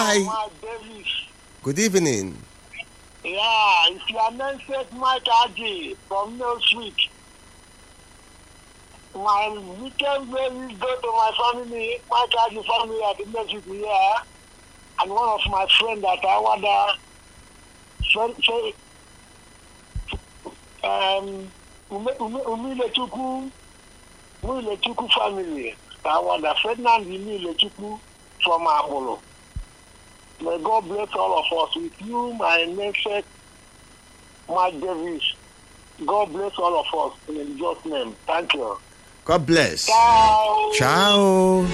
Hi. Davis. Good evening. Yeah, it's your namesake Mike Aji from Mill Street. My weekend babies go to my family, Mike Aji family at the Mill Street here. And one of my friends at Awada, Umile Chuku family, Awada, Ferdinand Umile Chuku from Apollo. May God bless all of us. With you, my namesake, Mike Davis. God bless all of us in Jesus' name. Thank you. God bless. Ciao. Ciao.